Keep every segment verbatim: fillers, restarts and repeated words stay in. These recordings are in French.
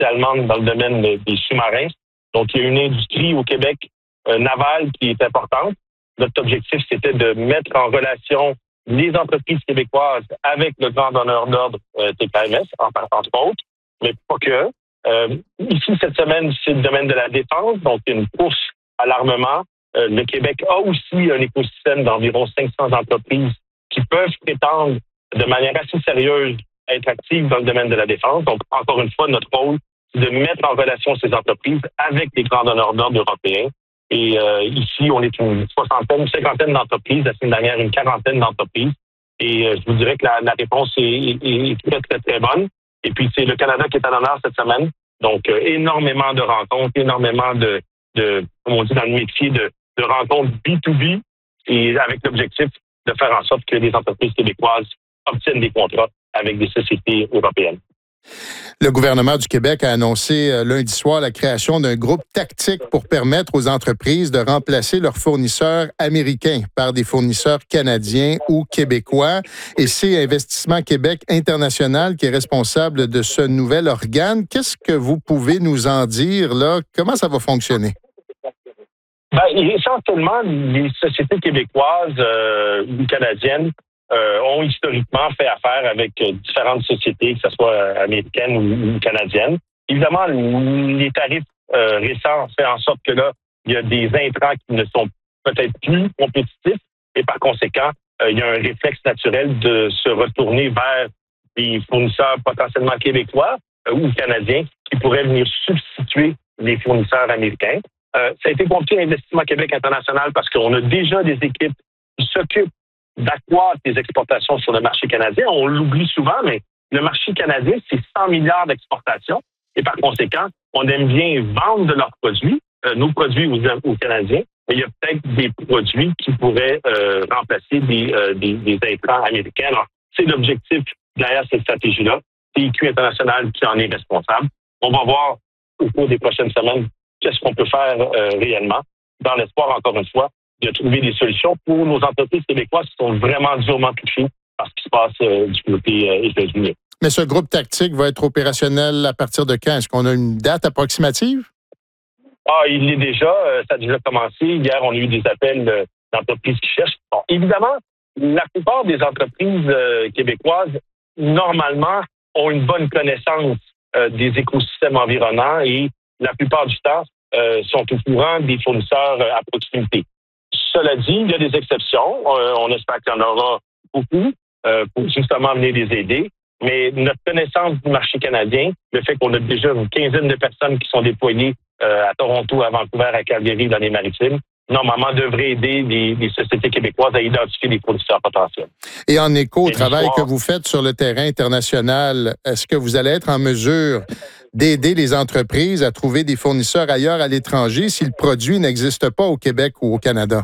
l'industrie allemande dans le domaine des sous-marins. Donc, il y a une industrie au Québec euh, navale qui est importante. Notre objectif, c'était de mettre en relation les entreprises québécoises avec le grand donneur d'ordre euh, T K M S, entre autres, mais pas que. Euh, ici, cette semaine, c'est le domaine de la défense, donc il y a une course à l'armement. Euh, le Québec a aussi un écosystème d'environ cinq cents entreprises qui peuvent prétendre de manière assez sérieuse à être actives dans le domaine de la défense. Donc, encore une fois, notre rôle, c'est de mettre en relation ces entreprises avec les grands donneurs d'ordre européens. Et euh, ici, on est une soixantaine, une cinquantaine d'entreprises, la semaine dernière, une quarantaine d'entreprises. Et euh, je vous dirais que la, la réponse est, est, est très, très, très bonne. Et puis, c'est le Canada qui est à l'honneur cette semaine. Donc, euh, énormément de rencontres, énormément de, de, comme on dit dans le métier, de, de rencontres B deux B, et avec l'objectif de faire en sorte que les entreprises québécoises obtiennent des contrats avec des sociétés européennes. Le gouvernement du Québec a annoncé lundi soir la création d'un groupe tactique pour permettre aux entreprises de remplacer leurs fournisseurs américains par des fournisseurs canadiens ou québécois. Et c'est Investissement Québec International qui est responsable de ce nouvel organe. Qu'est-ce que vous pouvez nous en dire, là? Comment ça va fonctionner? Ben, essentiellement, les sociétés québécoises euh, ou canadiennes Euh, ont historiquement fait affaire avec euh, différentes sociétés, que ce soit euh, américaines ou, ou canadiennes. Évidemment, les tarifs euh, récents font en sorte que là, il y a des intrants qui ne sont peut-être plus compétitifs et par conséquent, euh, il y a un réflexe naturel de se retourner vers des fournisseurs potentiellement québécois euh, ou canadiens qui pourraient venir substituer les fournisseurs américains. Euh, ça a été confié à Investissement Québec International parce qu'on a déjà des équipes qui s'occupent d'accroître les exportations sur le marché canadien. On l'oublie souvent, mais le marché canadien, c'est cent milliards d'exportations. Et par conséquent, on aime bien vendre de leurs produits, euh, nos produits aux, aux Canadiens, mais il y a peut-être des produits qui pourraient euh, remplacer des, euh, des, des intrants américains. Alors, c'est l'objectif derrière cette stratégie-là. T I Q International qui en est responsable. On va voir au cours des prochaines semaines qu'est-ce qu'on peut faire euh, réellement, dans l'espoir, encore une fois, de trouver des solutions pour nos entreprises québécoises qui sont vraiment durement touchées par ce qui se passe euh, du côté euh, États-Unis. Mais ce groupe tactique va être opérationnel à partir de quand? Est-ce qu'on a une date approximative? Ah, il l'est déjà. Euh, ça a déjà commencé. Hier, on a eu des appels euh, d'entreprises qui cherchent. Bon, évidemment, la plupart des entreprises euh, québécoises, normalement, ont une bonne connaissance euh, des écosystèmes environnants et la plupart du temps, euh, sont au courant des fournisseurs euh, à proximité. Cela dit, il y a des exceptions. Euh, on espère qu'il y en aura beaucoup euh, pour justement venir les aider. Mais notre connaissance du marché canadien, le fait qu'on a déjà une quinzaine de personnes qui sont déployées euh, à Toronto, à Vancouver, à Calgary, dans les maritimes, normalement devrait aider les, les sociétés québécoises à identifier des fournisseurs potentiels. Et en écho au travail que vous faites sur le terrain international, est-ce que vous allez être en mesure d'aider les entreprises à trouver des fournisseurs ailleurs à l'étranger si le produit n'existe pas au Québec ou au Canada?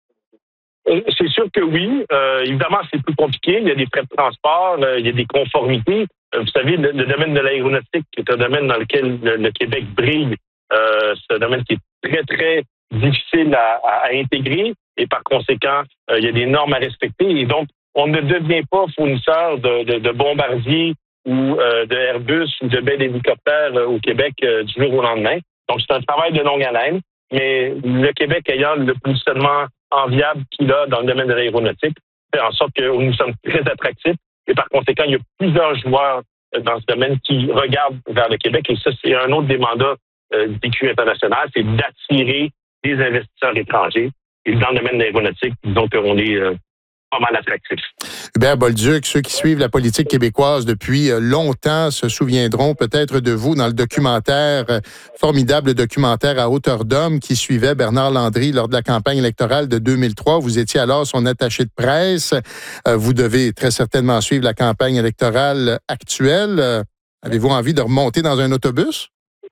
C'est sûr que oui. Euh, évidemment, c'est plus compliqué. Il y a des frais de transport, euh, il y a des conformités. Euh, vous savez, le, le domaine de l'aéronautique, qui est un domaine dans lequel le, le Québec brille, euh, c'est un domaine qui est très, très difficile à, à, à intégrer et par conséquent, euh, il y a des normes à respecter. Et donc, on ne devient pas fournisseur de, de, de bombardiers ou euh, de Airbus ou de belles hélicoptères euh, au Québec euh, du jour au lendemain. Donc, c'est un travail de longue haleine. Mais le Québec ayant le positionnement enviable qu'il a dans le domaine de l'aéronautique, fait en sorte que nous sommes très attractifs et par conséquent, il y a plusieurs joueurs dans ce domaine qui regardent vers le Québec et ça, c'est un autre des mandats euh, du T I Q International, c'est d'attirer des investisseurs étrangers. Et dans le domaine de l'aéronautique, disons qu'on est euh, pas mal attractif. Hubert Bolduc, ceux qui suivent la politique québécoise depuis longtemps se souviendront peut-être de vous dans le documentaire, formidable documentaire à hauteur d'homme qui suivait Bernard Landry lors de la campagne électorale de deux mille trois. Vous étiez alors son attaché de presse. Vous devez très certainement suivre la campagne électorale actuelle. Avez-vous envie de remonter dans un autobus?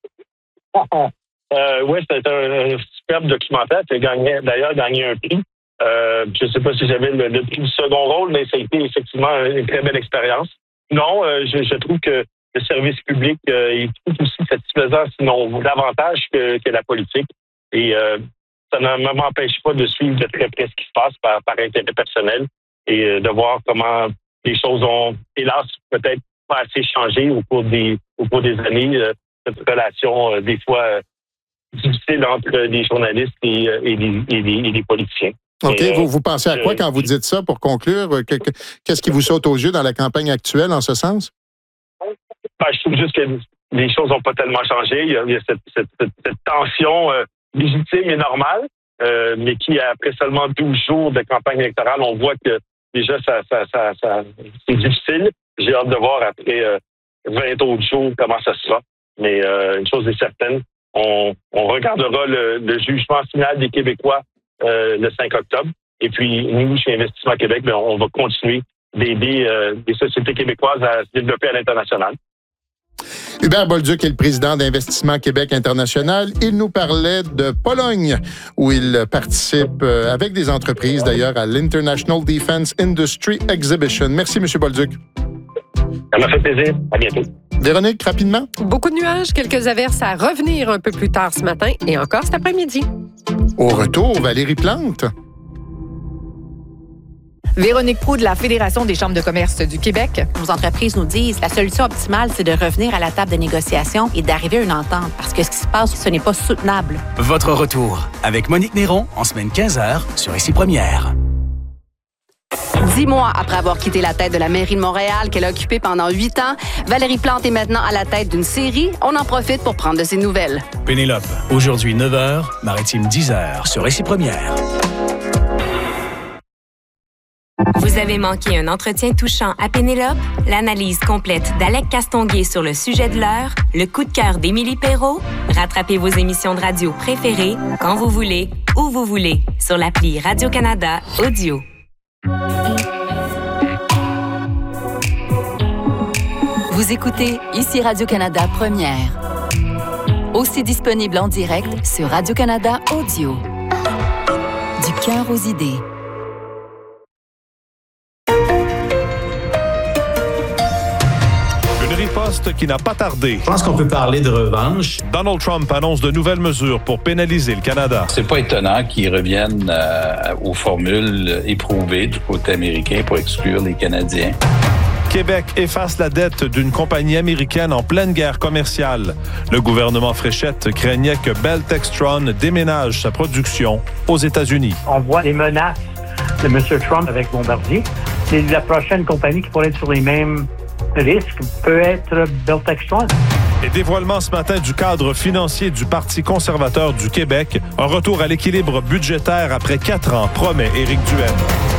euh, oui, c'est un, un superbe documentaire qui a gagné, d'ailleurs gagné un prix. Euh, je ne sais pas si j'avais le, le prix du second rôle, mais ça a été effectivement une très belle expérience. Non, euh, je, je trouve que le service public euh, est tout aussi satisfaisant, sinon davantage que, que la politique. Et euh, ça ne m'empêche pas de suivre de très près ce qui se passe par, par intérêt personnel et euh, de voir comment les choses ont, hélas, peut-être pas assez changé au cours des, au cours des années. Euh, cette relation euh, des fois euh, difficile entre les journalistes et, euh, et, les, et, les, et les politiciins. OK. Et, vous, vous pensez à quoi euh, quand vous dites ça, pour conclure? Qu'est-ce qui vous saute aux yeux dans la campagne actuelle en ce sens? Ben, je trouve juste que les choses n'ont pas tellement changé. Il y a, il y a cette, cette, cette, cette tension euh, légitime et normale, euh, mais qui, après seulement douze jours de campagne électorale, on voit que déjà, ça, ça, ça, ça c'est difficile. J'ai hâte de voir après euh, vingt autres jours comment ça sera. Mais euh, une chose est certaine, on, on regardera le, le jugement final des Québécois euh, le cinq octobre. Et puis, nous, chez Investissement Québec, bien, on va continuer d'aider euh, des sociétés québécoises à se développer à l'international. Hubert Bolduc est le président d'Investissement Québec International. Il nous parlait de Pologne, où il participe avec des entreprises, d'ailleurs, à l'International Defense Industry Exhibition. Merci, M. Bolduc. Ça m'a fait plaisir. À bientôt. Véronique, rapidement. Beaucoup de nuages, quelques averses à revenir un peu plus tard ce matin et encore cet après-midi. Au retour, Valérie Plante. Véronique Proulx de la Fédération des chambres de commerce du Québec. Nos entreprises nous disent que la solution optimale, c'est de revenir à la table de négociation et d'arriver à une entente parce que ce qui se passe, ce n'est pas soutenable. Votre retour avec Monique Néron en semaine quinze heures sur Ici Première. Dix mois après avoir quitté la tête de la mairie de Montréal qu'elle a occupée pendant huit ans, Valérie Plante est maintenant à la tête d'une série. On en profite pour prendre de ses nouvelles. Pénélope, aujourd'hui neuf heures, Maritime dix heures sur Ici Première. Vous avez manqué un entretien touchant à Pénélope? L'analyse complète d'Alec Castonguay sur le sujet de l'heure? Le coup de cœur d'Émilie Perrault? Rattrapez vos émissions de radio préférées quand vous voulez, où vous voulez, sur l'appli Radio-Canada Audio. Vous écoutez Ici Radio-Canada Première. Aussi disponible en direct sur Radio-Canada Audio. Du cœur aux idées. Une riposte qui n'a pas tardé. Je pense qu'on peut parler de revanche. Donald Trump annonce de nouvelles mesures pour pénaliser le Canada. C'est pas étonnant qu'ils reviennent euh, aux formules éprouvées du côté américain pour exclure les Canadiens. Québec efface la dette d'une compagnie américaine en pleine guerre commerciale. Le gouvernement Fréchette craignait que Bell Textron déménage sa production aux États-Unis. On voit les menaces de M. Trump avec Bombardier. C'est la prochaine compagnie qui pourrait être sur les mêmes risques, peut être Bell Textron. Et dévoilement ce matin du cadre financier du Parti conservateur du Québec. Un retour à l'équilibre budgétaire après quatre ans, promet Éric Duhaime.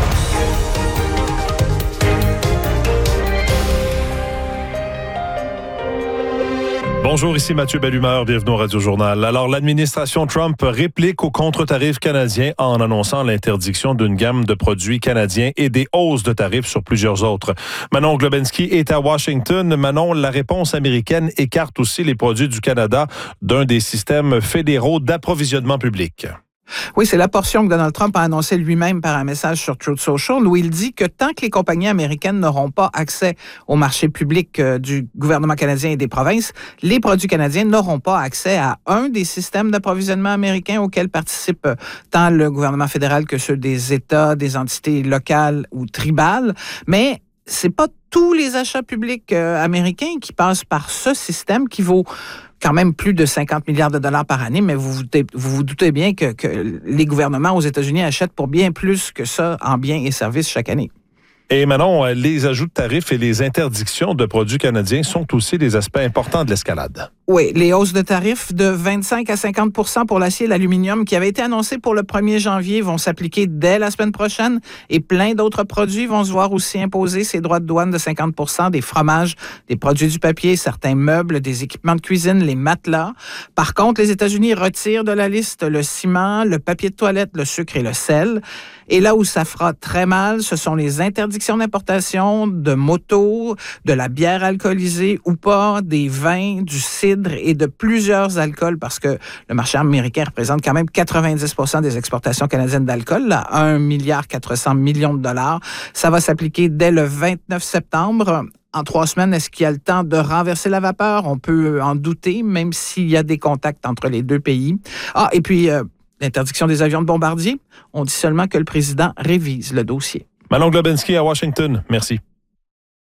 Bonjour, ici Mathieu Bellumeur, bienvenue au Radio-Journal. Alors, l'administration Trump réplique aux contre-tarifs canadiens en annonçant l'interdiction d'une gamme de produits canadiens et des hausses de tarifs sur plusieurs autres. Manon Globensky est à Washington. Manon, la réponse américaine écarte aussi les produits du Canada d'un des systèmes fédéraux d'approvisionnement public. Oui, c'est la portion que Donald Trump a annoncée lui-même par un message sur Truth Social où il dit que tant que les compagnies américaines n'auront pas accès au marché public euh, du gouvernement canadien et des provinces, les produits canadiens n'auront pas accès à un des systèmes d'approvisionnement américains auxquels participent tant le gouvernement fédéral que ceux des États, des entités locales ou tribales. Mais c'est pas tous les achats publics euh, américains qui passent par ce système qui vaut quand même plus de cinquante milliards de dollars par année, mais vous vous, vous, vous doutez bien que, que les gouvernements aux États-Unis achètent pour bien plus que ça en biens et services chaque année. Et Manon, les ajouts de tarifs et les interdictions de produits canadiens sont aussi des aspects importants de l'escalade. Oui, les hausses de tarifs de vingt-cinq à cinquante pour cent pour l'acier et l'aluminium qui avaient été annoncées pour le premier janvier vont s'appliquer dès la semaine prochaine et plein d'autres produits vont se voir aussi imposer ces droits de douane de cinquante pour cent, des fromages, des produits du papier, certains meubles, des équipements de cuisine, les matelas. Par contre, les États-Unis retirent de la liste le ciment, le papier de toilette, le sucre et le sel. Et là où ça fera très mal, ce sont les interdictions d'importation de motos, de la bière alcoolisée ou pas, des vins, du cidre et de plusieurs alcools parce que le marché américain représente quand même quatre-vingt-dix pour cent des exportations canadiennes d'alcool, là, un milliard quatre cents millions de dollars. Ça va s'appliquer dès le vingt-neuf septembre. En trois semaines, est-ce qu'il y a le temps de renverser la vapeur? On peut en douter, même s'il y a des contacts entre les deux pays. Ah, et puis... Euh, L'interdiction des avions de Bombardier, on dit seulement que le président révise le dossier. Manon Globensky à Washington, merci.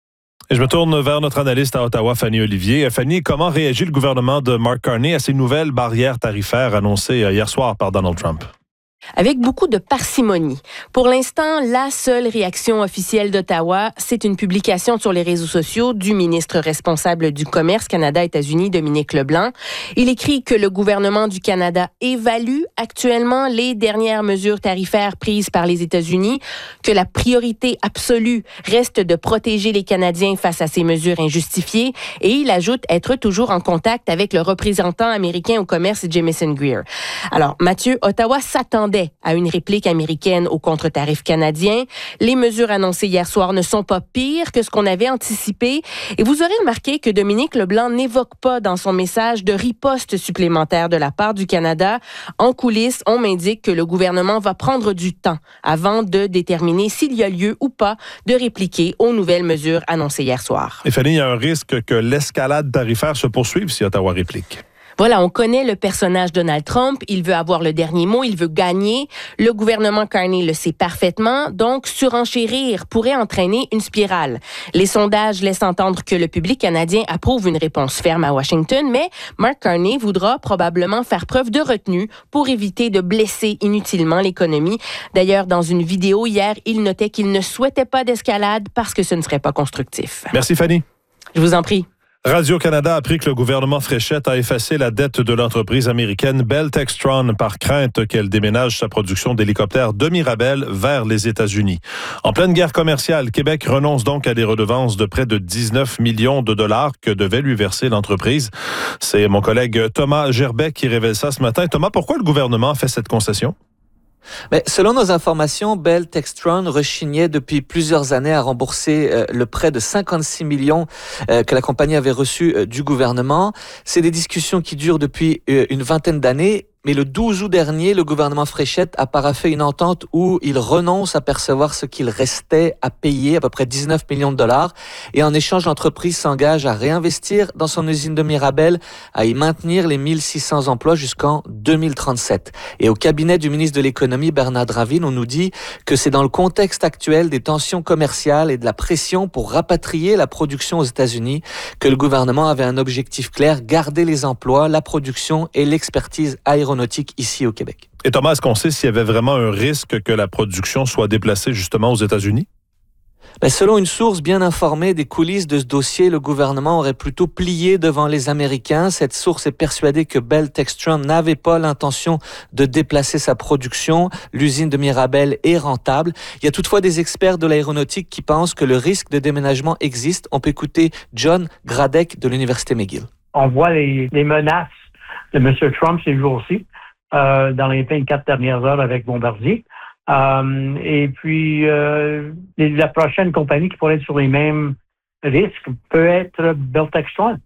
Et je me tourne vers notre analyste à Ottawa, Fanny Olivier. Fanny, comment réagit le gouvernement de Mark Carney à ces nouvelles barrières tarifaires annoncées hier soir par Donald Trump? Avec beaucoup de parcimonie. Pour l'instant, la seule réaction officielle d'Ottawa, c'est une publication sur les réseaux sociaux du ministre responsable du Commerce Canada-États-Unis, Dominique Leblanc. Il écrit que le gouvernement du Canada évalue actuellement les dernières mesures tarifaires prises par les États-Unis, que la priorité absolue reste de protéger les Canadiens face à ces mesures injustifiées, et il ajoute être toujours en contact avec le représentant américain au commerce, Jamieson Greer. Alors, Mathieu, Ottawa s'attendait à une réplique américaine aux contre-tarifs canadiens. Les mesures annoncées hier soir ne sont pas pires que ce qu'on avait anticipé. Et vous aurez remarqué que Dominique Leblanc n'évoque pas dans son message de riposte supplémentaire de la part du Canada. En coulisses, on m'indique que le gouvernement va prendre du temps avant de déterminer s'il y a lieu ou pas de répliquer aux nouvelles mesures annoncées hier soir. Et Fanny, il y a un risque que l'escalade tarifaire se poursuive si Ottawa réplique. Voilà, on connaît le personnage Donald Trump. Il veut avoir le dernier mot, il veut gagner. Le gouvernement Carney le sait parfaitement. Donc, surenchérir pourrait entraîner une spirale. Les sondages laissent entendre que le public canadien approuve une réponse ferme à Washington, mais Mark Carney voudra probablement faire preuve de retenue pour éviter de blesser inutilement l'économie. D'ailleurs, dans une vidéo hier, il notait qu'il ne souhaitait pas d'escalade parce que ce ne serait pas constructif. Merci, Fanny. Je vous en prie. Radio-Canada a appris que le gouvernement Fréchette a effacé la dette de l'entreprise américaine Bell Textron par crainte qu'elle déménage sa production d'hélicoptères de Mirabel vers les États-Unis. En pleine guerre commerciale, Québec renonce donc à des redevances de près de dix-neuf millions de dollars que devait lui verser l'entreprise. C'est mon collègue Thomas Gerbet qui révèle ça ce matin. Thomas, pourquoi le gouvernement a fait cette concession? Mais selon nos informations, Bell Textron rechignait depuis plusieurs années à rembourser euh, le prêt de cinquante-six millions euh, que la compagnie avait reçu euh, du gouvernement. C'est des discussions qui durent depuis euh, une vingtaine d'années. Mais le douze août dernier, le gouvernement Fréchette a paraphé une entente où il renonce à percevoir ce qu'il restait à payer, à peu près dix-neuf millions de dollars. Et en échange, l'entreprise s'engage à réinvestir dans son usine de Mirabel, à y maintenir les mille six cents emplois jusqu'en deux mille trente-sept. Et au cabinet du ministre de l'Économie, Bernard Drinville, on nous dit que c'est dans le contexte actuel des tensions commerciales et de la pression pour rapatrier la production aux États-Unis que le gouvernement avait un objectif clair, garder les emplois, la production et l'expertise aéronautique ici au Québec. Et Thomas, est-ce qu'on sait s'il y avait vraiment un risque que la production soit déplacée justement aux États-Unis? Ben, selon une source bien informée des coulisses de ce dossier, le gouvernement aurait plutôt plié devant les Américains. Cette source est persuadée que Bell Textron n'avait pas l'intention de déplacer sa production. L'usine de Mirabel est rentable. Il y a toutefois des experts de l'aéronautique qui pensent que le risque de déménagement existe. On peut écouter John Gradek de l'Université McGill. On voit les, les menaces de M. Trump ces jours-ci, euh, dans les vingt-quatre dernières heures avec Bombardier. Euh, et puis, euh, la prochaine compagnie qui pourrait être sur les mêmes risques peut être Bell Textron.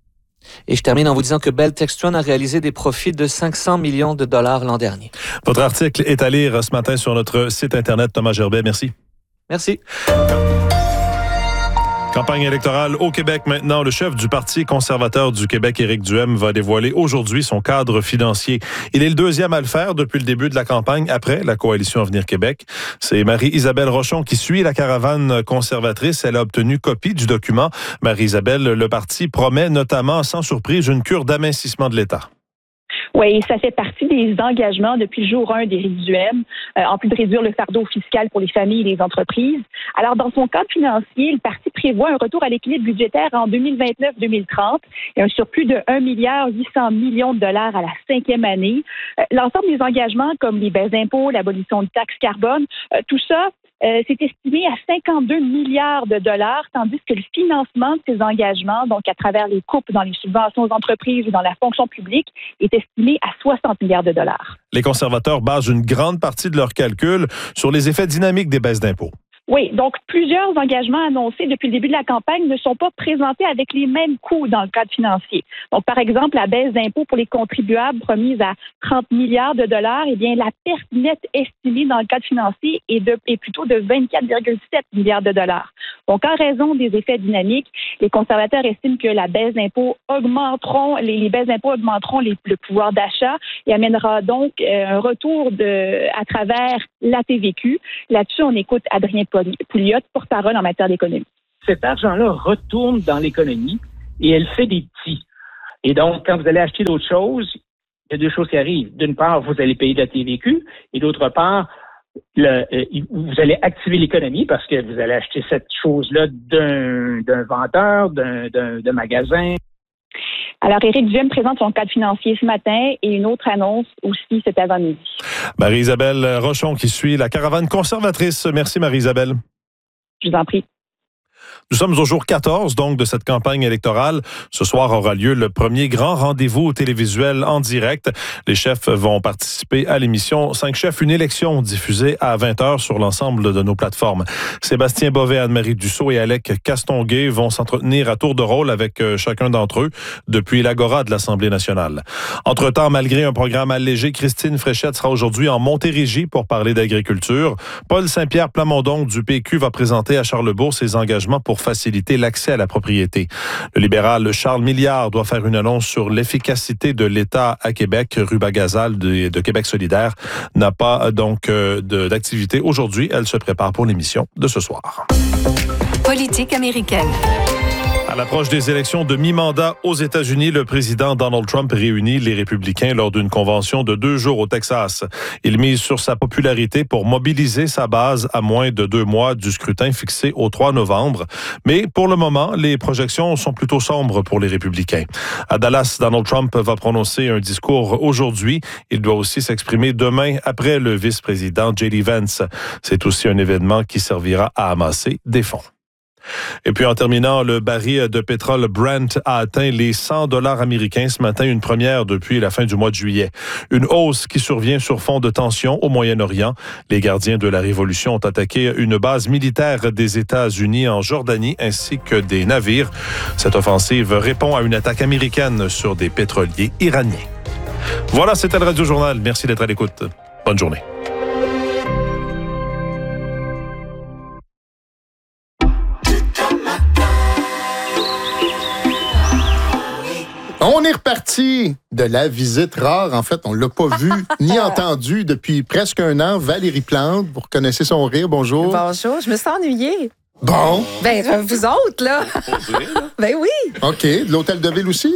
Et je termine en vous disant que Bell Textron a réalisé des profits de cinq cents millions de dollars l'an dernier. Votre article est à lire ce matin sur notre site Internet. Thomas Gerbet, merci. Merci. Campagne électorale au Québec maintenant. Le chef du Parti conservateur du Québec, Éric Duhem, va dévoiler aujourd'hui son cadre financier. Il est le deuxième à le faire depuis le début de la campagne, après la coalition Avenir Québec. C'est Marie-Isabelle Rochon qui suit la caravane conservatrice. Elle a obtenu copie du document. Marie-Isabelle, le parti promet notamment, sans surprise, une cure d'amincissement de l'État. Oui, ça fait partie des engagements depuis le jour un d'Éric Duhem, euh, en plus de réduire le fardeau fiscal pour les familles et les entreprises. Alors, dans son cadre financier, le parti prévoit un retour à l'équilibre budgétaire en deux mille vingt-neuf deux mille trente et un surplus de un milliard huit cents millions de dollars à la cinquième année. Euh, l'ensemble des engagements, comme les baisses d'impôts, l'abolition de taxes carbone, euh, tout ça, Euh, c'est estimé à cinquante-deux milliards de dollars, tandis que le financement de ces engagements, donc à travers les coupes dans les subventions aux entreprises ou dans la fonction publique, est estimé à soixante milliards de dollars. Les conservateurs basent une grande partie de leurs calculs sur les effets dynamiques des baisses d'impôts. Oui, donc plusieurs engagements annoncés depuis le début de la campagne ne sont pas présentés avec les mêmes coûts dans le cadre financier. Donc, par exemple, la baisse d'impôts pour les contribuables promise à trente milliards de dollars, eh bien, la perte nette estimée dans le cadre financier est, de, est plutôt de vingt-quatre virgule sept milliards de dollars. Donc, en raison des effets dynamiques, les conservateurs estiment que la baisse d'impôts augmenteront, les, les baisses d'impôts augmenteront les, le pouvoir d'achat et amènera donc euh, un retour de, à travers la T V Q. Là-dessus, on écoute Adrien Pouliot, porte-parole en matière d'économie. cet argent-là retourne dans l'économie et elle fait des petits. Et donc, quand vous allez acheter d'autres choses, il y a deux choses qui arrivent. D'une part, vous allez payer de la T V Q et d'autre part, le, euh, vous allez activer l'économie parce que vous allez acheter cette chose-là d'un, d'un vendeur, d'un, d'un, d'un magasin. Alors, Éric Duhem présente son cadre financier ce matin et une autre annonce aussi cet avant-midi. Marie-Isabelle Rochon qui suit la caravane conservatrice. Merci Marie-Isabelle. Je vous en prie. Nous sommes au jour quatorze, donc, de cette campagne électorale. Ce soir aura lieu le premier grand rendez-vous télévisuel en direct. Les chefs vont participer à l'émission Cinq chefs, une élection diffusée à vingt heures sur l'ensemble de nos plateformes. Sébastien Bovet, Anne-Marie Dussault et Alec Castonguay vont s'entretenir à tour de rôle avec chacun d'entre eux depuis l'Agora de l'Assemblée nationale. Entre-temps, malgré un programme allégé, Christine Fréchette sera aujourd'hui en Montérégie pour parler d'agriculture. Paul Saint-Pierre Plamondon du P Q va présenter à Charlesbourg ses engagements pour faciliter l'accès à la propriété. Le libéral Charles Milliard doit faire une annonce sur l'efficacité de l'État à Québec. Ruba Gazal de, de Québec solidaire n'a pas donc euh, de, d'activité aujourd'hui. Elle se prépare pour l'émission de ce soir. Politique américaine. À l'approche des élections de mi-mandat aux États-Unis, le président Donald Trump réunit les républicains lors d'une convention de deux jours au Texas. Il mise sur sa popularité pour mobiliser sa base à moins de deux mois du scrutin fixé au trois novembre. Mais pour le moment, les projections sont plutôt sombres pour les républicains. À Dallas, Donald Trump va prononcer un discours aujourd'hui. Il doit aussi s'exprimer demain après le vice-président J D Vance. C'est aussi un événement qui servira à amasser des fonds. Et puis en terminant, le baril de pétrole Brent a atteint les cent dollars américains ce matin, une première depuis la fin du mois de juillet. Une hausse qui survient sur fond de tensions au Moyen-Orient. Les gardiens de la Révolution ont attaqué une base militaire des États-Unis en Jordanie ainsi que des navires. Cette offensive répond à une attaque américaine sur des pétroliers iraniens. Voilà, c'était le Radio Journal. Merci d'être à l'écoute. Bonne journée. On est reparti de la visite rare. En fait, on l'a pas vu ni entendu depuis presque un an. Valérie Plante, vous reconnaissez son rire. Bonjour. Bonjour, je me suis ennuyée. Bon. Ben, vous autres, là. Ben oui. OK. De l'hôtel de ville aussi?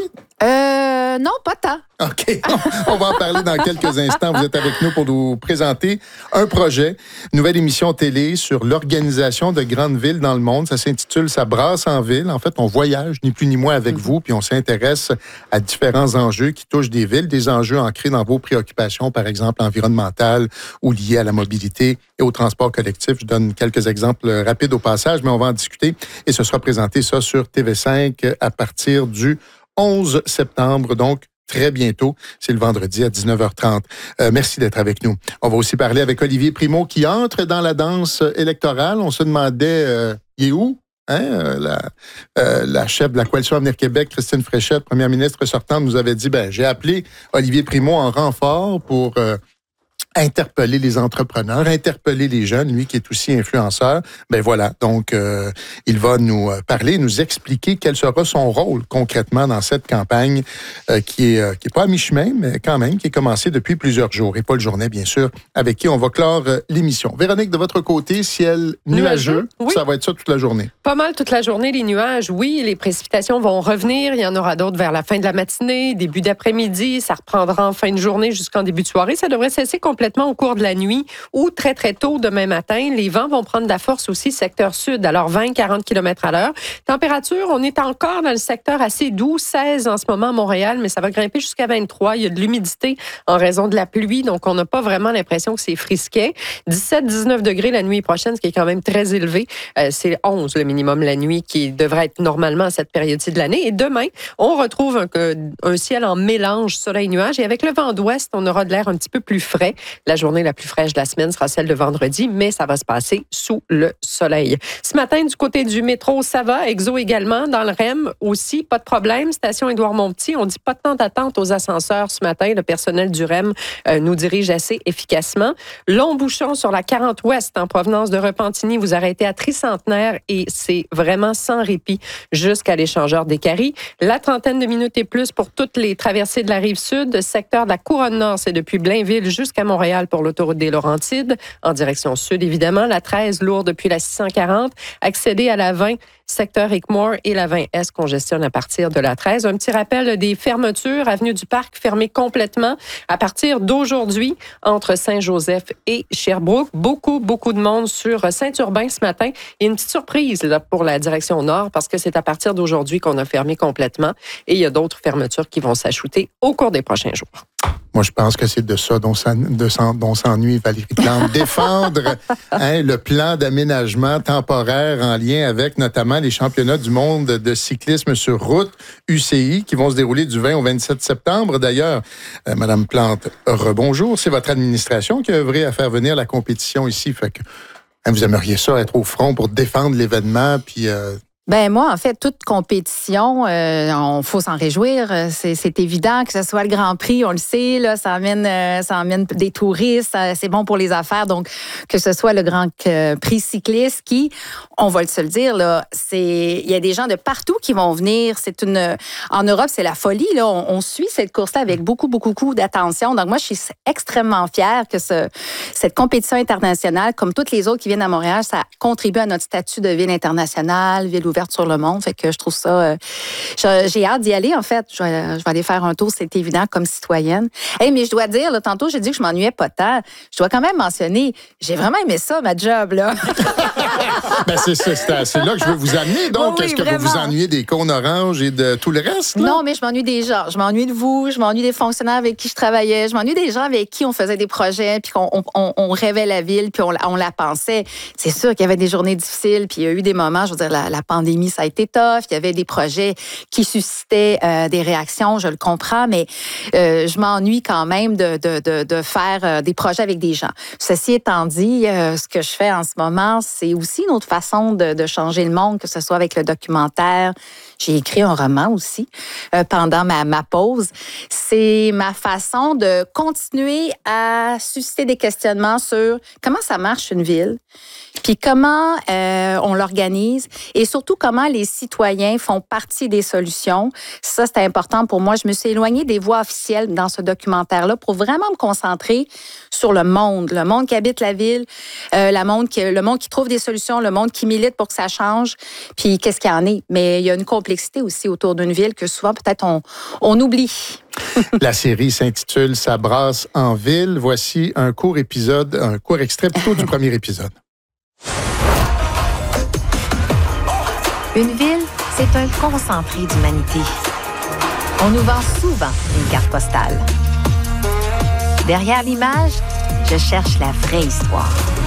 Euh, non, pas tant. OK. On va en parler dans quelques instants. Vous êtes avec nous pour nous présenter un projet, une nouvelle émission télé sur l'organisation de grandes villes dans le monde. Ça s'intitule « Ça brasse en ville ». En fait, on voyage ni plus ni moins avec vous, puis on s'intéresse à différents enjeux qui touchent des villes, des enjeux ancrés dans vos préoccupations, par exemple environnementales ou liés à la mobilité et au transport collectif. Je donne quelques exemples rapides au passage, mais on va en discuter. Et ce sera présenté, ça, sur T V cinq à partir du onze septembre, donc très bientôt. C'est le vendredi à dix-neuf heures trente. Euh, merci d'être avec nous. On va aussi parler avec Olivier Primo qui entre dans la danse électorale. On se demandait, euh, il est où? Hein, euh, la, euh, la chef de la Coalition Avenir Québec, Christine Fréchette, première ministre sortante, nous avait dit, ben, j'ai appelé Olivier Primo en renfort pour euh, interpeller les entrepreneurs, interpeller les jeunes, lui qui est aussi influenceur. Ben voilà, donc euh, il va nous parler, nous expliquer quel sera son rôle concrètement dans cette campagne euh, qui est euh, qui est pas à mi-chemin, mais quand même qui est commencée depuis plusieurs jours. Et Paul Journet, bien sûr, avec qui on va clore euh, l'émission. Véronique, de votre côté, ciel nuageux, nuageux oui. Ça va être ça toute la journée. Pas mal toute la journée, les nuages. Oui, les précipitations vont revenir. Il y en aura d'autres vers la fin de la matinée, début d'après-midi. Ça reprendra en fin de journée jusqu'en début de soirée. Ça devrait cesser complètement au cours de la nuit ou très, très tôt demain matin. Les vents vont prendre de la force aussi secteur sud, alors vingt à quarante kilomètres à l'heure. Température, on est encore dans le secteur assez doux, seize en ce moment à Montréal, mais ça va grimper jusqu'à vingt-trois. Il y a de l'humidité en raison de la pluie, donc on n'a pas vraiment l'impression que c'est frisquet. dix-sept à dix-neuf degrés la nuit prochaine, ce qui est quand même très élevé. Euh, c'est onze le minimum la nuit qui devrait être normalement à cette période-ci de l'année. Et demain, on retrouve un, un ciel en mélange soleil-nuage et avec le vent d'ouest, on aura de l'air un petit peu plus frais. La journée la plus fraîche de la semaine sera celle de vendredi, mais ça va se passer sous le soleil. Ce matin, du côté du métro, ça va. Exo également. Dans le R E M aussi, pas de problème. Station Édouard-Montpetit, on dit pas de temps d'attente aux ascenseurs ce matin. Le personnel du R E M euh, nous dirige assez efficacement. Long bouchon sur la quarante ouest en provenance de Repentigny. Vous arrêtez à Tricentenaire et c'est vraiment sans répit jusqu'à l'échangeur des Caries. La trentaine de minutes et plus pour toutes les traversées de la Rive-Sud. Secteur de la Couronne-Nord, c'est depuis Blainville jusqu'à Montréal. Montréal pour l'autoroute des Laurentides, en direction sud, évidemment. La treize, lourde depuis la six cent quarante. Accéder à la vingt, secteur Hickmore, et la vingt S congestionne à partir de la treize. Un petit rappel des fermetures. Avenue du Parc fermée complètement à partir d'aujourd'hui entre Saint-Joseph et Sherbrooke. Beaucoup, beaucoup de monde sur Saint-Urbain ce matin. Il y a une petite surprise là, pour la direction nord parce que c'est à partir d'aujourd'hui qu'on a fermé complètement et il y a d'autres fermetures qui vont s'ajouter au cours des prochains jours. Moi, je pense que c'est de ça dont, ça, de, dont s'ennuie Valérie Plante. Défendre hein, le plan d'aménagement temporaire en lien avec notamment les championnats du monde de cyclisme sur route, U C I, qui vont se dérouler du vingt au vingt-sept septembre. D'ailleurs, euh, Madame Plante, rebonjour. C'est votre administration qui a œuvré à faire venir la compétition ici. Fait que hein, vous aimeriez ça, être au front pour défendre l'événement, puis... Euh, Ben moi, en fait, toute compétition, euh, on faut s'en réjouir. C'est, c'est évident que ce soit le Grand Prix, on le sait, là, ça amène, euh, ça amène des touristes, c'est bon pour les affaires. Donc, que ce soit le Grand Prix cycliste, qui, on va se le dire, là, c'est, il y a des gens de partout qui vont venir. C'est une, en Europe, c'est la folie. Là, on, on suit cette course-là avec beaucoup, beaucoup, beaucoup d'attention. Donc, moi, je suis extrêmement fière que ce, cette compétition internationale, comme toutes les autres qui viennent à Montréal, ça contribue à notre statut de ville internationale, ville ouverte sur le monde. Fait que je trouve ça... Euh, j'ai hâte d'y aller, en fait. Je vais, je vais aller faire un tour, c'est évident, comme citoyenne. Hey, mais je dois dire, là, tantôt, j'ai dit que je m'ennuyais pas tant. Je dois quand même mentionner, j'ai vraiment aimé ça, ma job, là. ben c'est, c'est, c'est, c'est là que je veux vous amener. Donc, oui, est-ce que vraiment. Vous vous ennuyez des cônes oranges et de tout le reste? Là? Non, mais je m'ennuie des gens. Je m'ennuie de vous, je m'ennuie des fonctionnaires avec qui je travaillais, je m'ennuie des gens avec qui on faisait des projets, puis qu'on on, on rêvait la ville, puis on, on la pensait. C'est sûr qu'il y avait des journées difficiles, puis il y a eu des moments, je veux dire, la, la pandémie, ça a été tough. Il y avait des projets qui suscitaient euh, des réactions, je le comprends, mais euh, je m'ennuie quand même de, de, de, de faire euh, des projets avec des gens. Ceci étant dit, euh, ce que je fais en ce moment, c'est aussi une autre façon de, de changer le monde, que ce soit avec le documentaire. J'ai écrit un roman aussi euh, pendant ma, ma pause. C'est ma façon de continuer à susciter des questionnements sur comment ça marche une ville, puis comment euh, on l'organise et surtout comment les citoyens font partie des solutions. Ça, c'est important pour moi. Je me suis éloignée des voix officielles dans ce documentaire-là pour vraiment me concentrer sur le monde, le monde qui habite la ville, euh, le, monde qui, le monde qui trouve des solutions, le monde qui milite pour que ça change, puis qu'est-ce qu'il y en est. Mais il y a une complexité aussi autour d'une ville que souvent, peut-être, on, on oublie. La série s'intitule « Ça brasse en ville ». Voici un court épisode, un court extrait plutôt du premier épisode. Une ville, c'est un concentré d'humanité. On nous vend souvent une carte postale. Derrière l'image, je cherche la vraie histoire.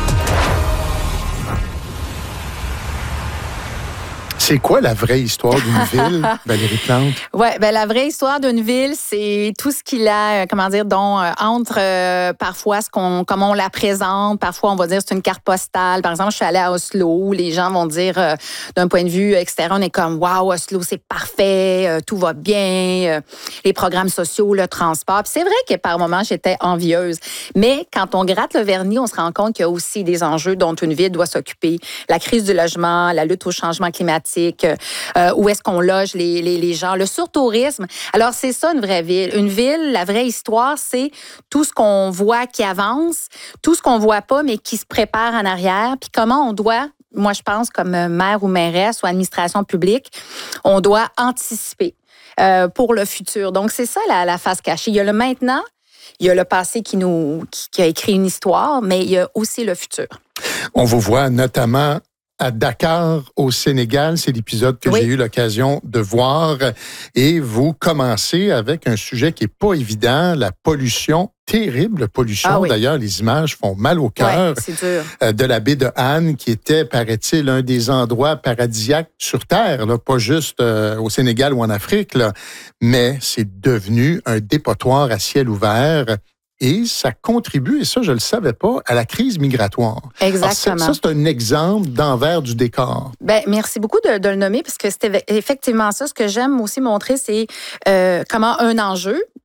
C'est quoi la vraie histoire d'une ville, Valérie Plante? Oui, ben la vraie histoire d'une ville, c'est tout ce qu'il a, comment dire, dont euh, entre euh, parfois ce qu'on, comment on la présente, parfois on va dire c'est une carte postale. Par exemple, je suis allée à Oslo, les gens vont dire euh, d'un point de vue extérieur, on est comme waouh, Oslo, c'est parfait, euh, tout va bien, euh, les programmes sociaux, le transport. Puis c'est vrai que par moments j'étais envieuse, mais quand on gratte le vernis, on se rend compte qu'il y a aussi des enjeux dont une ville doit s'occuper. La crise du logement, la lutte au changement climatique. Euh, où est-ce qu'on loge les, les, les gens, le surtourisme. Alors, c'est ça une vraie ville. Une ville, la vraie histoire, c'est tout ce qu'on voit qui avance, tout ce qu'on voit pas, mais qui se prépare en arrière, puis comment on doit, moi je pense, comme maire ou mairesse ou administration publique, on doit anticiper euh, pour le futur. Donc, c'est ça la, la face cachée. Il y a le maintenant, il y a le passé qui, nous, qui, qui a écrit une histoire, mais il y a aussi le futur. On vous voit notamment à Dakar, au Sénégal. C'est l'épisode que oui. j'ai eu l'occasion de voir. Et vous commencez avec un sujet qui n'est pas évident, la pollution, terrible pollution. Ah oui. D'ailleurs, les images font mal au cœur. Ouais, c'est dur. Euh, de la baie de Han, qui était, paraît-il, un des endroits paradisiaques sur Terre, là, pas juste euh, au Sénégal ou en Afrique, là, mais c'est devenu un dépotoir à ciel ouvert. Et ça contribue, et ça, je ne le savais pas, à la crise migratoire. Exactement. Alors, ça, c'est un exemple d'envers du décor. Ben, merci beaucoup de, de le nommer, parce que c'était effectivement ça. Ce que j'aime aussi montrer, c'est euh, comment un enjeu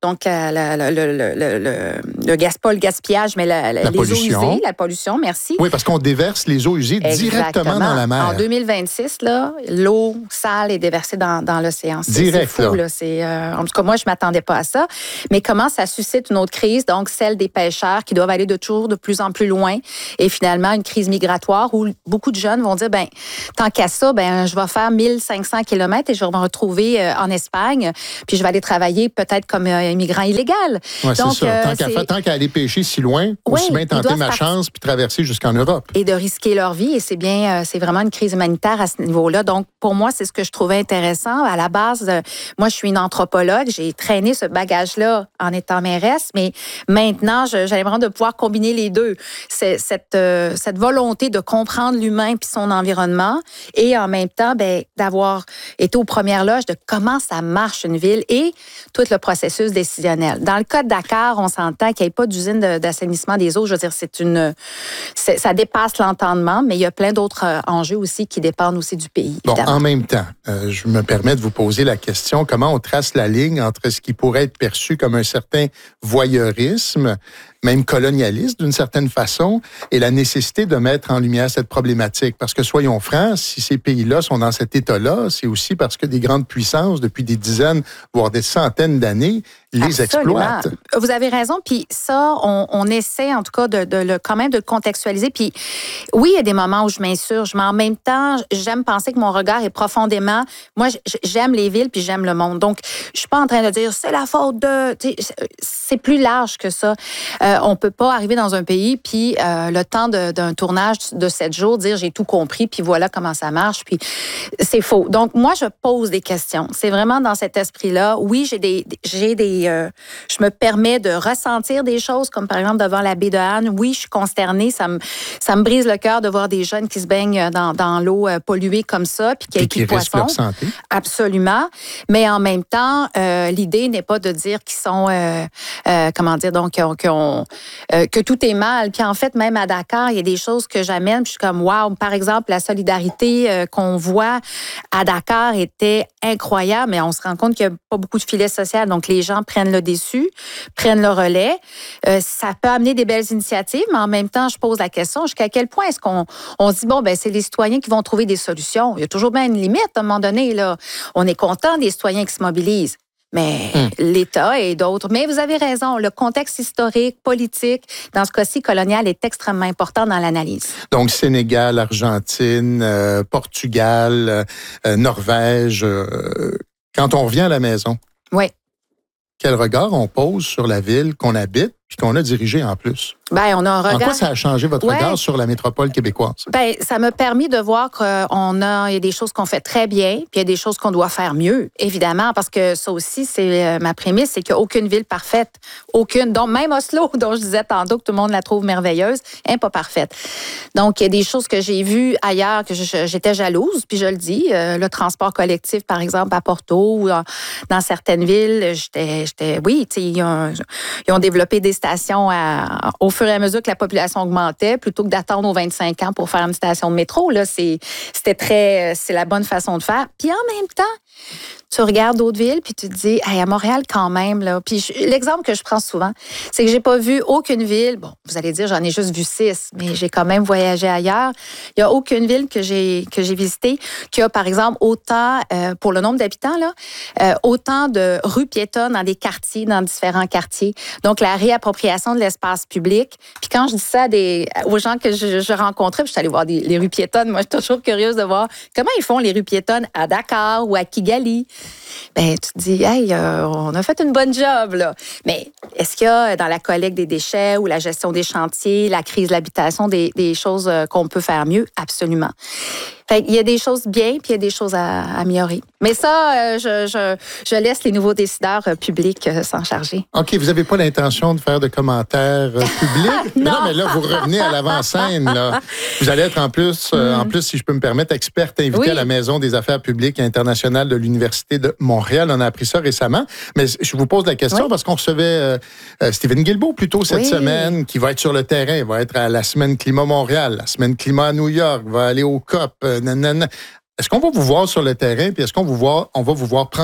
donc euh, le, le, le, le, le, le gas, pas le gaspillage, mais la, la, la les pollution. eaux usées, la pollution, merci. Oui, parce qu'on déverse les eaux usées Exactement. directement dans la mer. En deux mille vingt-six, là, l'eau sale est déversée dans, dans l'océan. C'est, Direct, c'est fou, là. là. C'est, euh, en tout cas, moi, je ne m'attendais pas à ça. Mais comment ça suscite une autre crise, donc celle des pêcheurs qui doivent aller de toujours de plus en plus loin et finalement une crise migratoire où beaucoup de jeunes vont dire, ben tant qu'à ça, ben je vais faire mille cinq cents kilomètres et je vais me retrouver euh, en Espagne, puis je vais aller travailler peut-être comme euh, immigrant illégal. Ouais, donc, c'est ça. euh, Tant qu'à, c'est... tant qu'à aller pêcher si loin, aussi Oui, bien tenter ma part... chance puis traverser jusqu'en Europe. Et de risquer leur vie. Et c'est bien, euh, c'est vraiment une crise humanitaire à ce niveau-là. Donc, pour moi, c'est ce que je trouvais intéressant. À la base, euh, moi, je suis une anthropologue. J'ai traîné ce bagage-là en étant mairesse, mais maintenant, je, j'avais vraiment de pouvoir combiner les deux. C'est, cette, euh, cette volonté de comprendre l'humain puis son environnement et en même temps, ben, d'avoir été aux premières loges de comment ça marche une ville et tout le processus décisionnel. Dans le cas de Dakar, on s'entend qu'il n'y ait pas d'usine de, d'assainissement des eaux. Je veux dire, c'est une, c'est, ça dépasse l'entendement, mais il y a plein d'autres euh, enjeux aussi qui dépendent aussi du pays. Bon, évidemment. en même temps, euh, je me permets de vous poser la question, comment on trace la ligne entre ce qui pourrait être perçu comme un certain voyeurisme, même colonialiste d'une certaine façon, et la nécessité de mettre en lumière cette problématique. Parce que soyons francs, si ces pays-là sont dans cet état-là, c'est aussi parce que des grandes puissances, depuis des dizaines, voire des centaines d'années, les Absolument. exploitent. Vous avez raison, puis ça, on, on essaie en tout cas de, de le, quand même de le contextualiser. Puis oui, il y a des moments où je m'insurge, mais en même temps, j'aime penser que mon regard est profondément... Moi, j'aime les villes, puis j'aime le monde. Donc, je suis pas en train de dire c'est la faute de... C'est plus large que ça. Euh, on peut pas arriver dans un pays, puis euh, le temps de, d'un tournage de sept jours, dire j'ai tout compris, puis voilà comment ça marche, puis c'est faux. Donc, moi, je pose des questions. C'est vraiment dans cet esprit-là. Oui, j'ai des... J'ai des euh, je me permets de ressentir des choses, comme par exemple devant la baie de Anne. Oui, je suis consternée. Ça me, ça me brise le cœur de voir des jeunes qui se baignent dans, dans l'eau euh, polluée comme ça, puis qui, qui risquent leur santé. Absolument. Mais en même temps, euh, l'idée n'est pas de dire qu'ils sont, euh, euh, comment dire, donc, qu'ils ont, qu'ils ont, euh, que tout est mal. Puis en fait, même à Dakar, il y a des choses que j'amène. Puis je suis comme, wow, par exemple, la solidarité euh, qu'on voit à Dakar était incroyable, mais on se rend compte qu'il n'y a pas beaucoup de filet social. Donc, les gens prennent le dessus, prennent le relais. Euh, ça peut amener des belles initiatives, mais en même temps, je pose la question, jusqu'à quel point est-ce qu'on on se dit, bon, ben c'est les citoyens qui vont trouver des solutions. Il y a toujours bien une limite à un moment donné, là. On est content des citoyens qui se mobilisent. Mais hum. l'État et d'autres. Mais vous avez raison, le contexte historique, politique, dans ce cas-ci colonial, est extrêmement important dans l'analyse. Donc, Sénégal, Argentine, euh, Portugal, euh, Norvège. Euh, quand on revient à la maison, oui. Quel regard on pose sur la ville qu'on habite puis qu'on a dirigée en plus? Ben, on a un regard... En quoi ça a changé votre ouais. regard sur la métropole québécoise? Ben, ça m'a permis de voir qu'on a, il y a des choses qu'on fait très bien, puis il y a des choses qu'on doit faire mieux, évidemment, parce que ça aussi, c'est ma prémisse, c'est qu'il n'y a aucune ville parfaite. Aucune. Donc, même Oslo, dont je disais tantôt que tout le monde la trouve merveilleuse, n'est pas parfaite. Donc, il y a des choses que j'ai vues ailleurs que je, j'étais jalouse, puis je le dis. Euh, le transport collectif, par exemple, à Porto ou dans, dans certaines villes, j'étais, j'étais oui, tu sais, ils ont, ils ont développé des stations à, au fur et à mesure que la population augmentait, plutôt que d'attendre aux vingt-cinq ans pour faire une station de métro. Là, c'est, c'était très, c'est la bonne façon de faire. Puis en même temps, tu regardes d'autres villes, puis tu te dis, hey, à Montréal, quand même, là. Puis je, l'exemple que je prends souvent, c'est que j'ai pas vu aucune ville, bon, vous allez dire, j'en ai juste vu six, mais j'ai quand même voyagé ailleurs. Il y a aucune ville que j'ai, que j'ai visitée qui a, par exemple, autant, euh, pour le nombre d'habitants, là, euh, autant de rues piétonnes dans des quartiers, dans différents quartiers. Donc, la réappropriation de l'espace public. Puis quand je dis ça à des, aux gens que je, je rencontrais, puis je suis allée voir des, les rues piétonnes, moi, je suis toujours curieuse de voir comment ils font les rues piétonnes à Dakar ou à Kigali. Ben, tu te dis, hey, euh, on a fait une bonne job, là. Mais est-ce qu'il y a dans la collecte des déchets ou la gestion des chantiers, la crise de l'habitation, des, des choses qu'on peut faire mieux? Absolument. Fait qu'il y a des choses bien, puis il y a des choses à, à améliorer. Mais ça, euh, je, je, je laisse les nouveaux décideurs euh, publics euh, s'en charger. OK, vous n'avez pas l'intention de faire de commentaires euh, publics? non. non, mais là, vous revenez à l'avant-scène, là. Vous allez être en plus, euh, mm. en plus, si je peux me permettre, experte invitée oui. à la Maison des affaires publiques internationales de l'Université de Montréal. On a appris ça récemment. Mais je vous pose la question oui. parce qu'on recevait euh, euh, Stephen Guilbeault plus tôt cette oui. semaine, qui va être sur le terrain. Il va être à la Semaine Climat Montréal, la Semaine Climat à New York, va aller au C O P. Euh, Nanana. Est-ce qu'on va vous voir sur le terrain, puis est-ce qu'on vous voit, on va vous voir prendre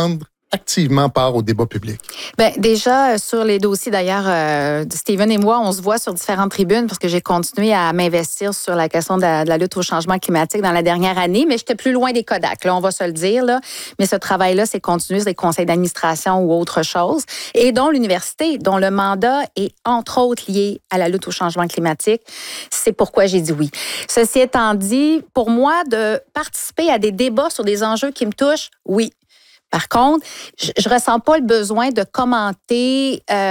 activement part au débat public? Bien, déjà, sur les dossiers, d'ailleurs, euh, Stephen et moi, on se voit sur différentes tribunes parce que j'ai continué à m'investir sur la question de la, de la lutte au changement climatique dans la dernière année, mais j'étais plus loin des Kodak, là, on va se le dire. Là. Mais ce travail-là, c'est continué sur des conseils d'administration ou autre chose, et dont l'université, dont le mandat est, entre autres, lié à la lutte au changement climatique. C'est pourquoi j'ai dit oui. Ceci étant dit, pour moi, de participer à des débats sur des enjeux qui me touchent, oui. Par contre, je ne ressens pas le besoin de commenter euh,